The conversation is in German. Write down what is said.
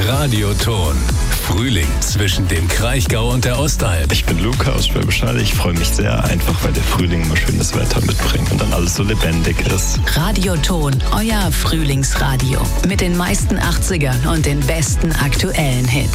Radioton. Frühling zwischen dem Kraichgau und der Ostalb. Ich bin Luca aus Schwäbisch Hall. Ich freue mich sehr, einfach weil der Frühling immer schönes Wetter mitbringt und dann alles so lebendig ist. Radioton, euer Frühlingsradio. Mit den meisten 80ern und den besten aktuellen Hits.